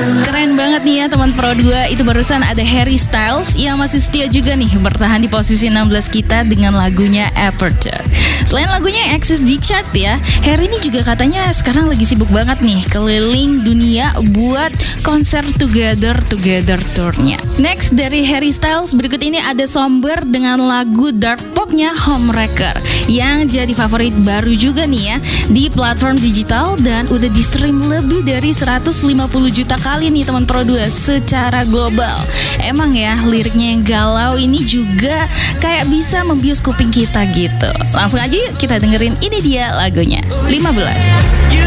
Keren banget nih ya teman Pro 2. Itu barusan ada Harry Styles yang masih setia juga nih bertahan di posisi 16 kita dengan lagunya Aperture. Selain lagunya yang eksis di chart ya, Harry ini juga katanya sekarang lagi sibuk banget nih keliling dunia buat konser Together tournya. Next dari Harry Styles berikut ini ada Somber dengan lagu dark popnya Homewrecker yang jadi favorit baru juga nih ya di platform digital dan udah di stream lebih dari 150 juta kali nih teman Pro 2 secara global. Emang ya liriknya yang galau ini juga kayak bisa membius kuping kita gitu. Langsung aja yuk kita dengerin, ini dia lagunya 15.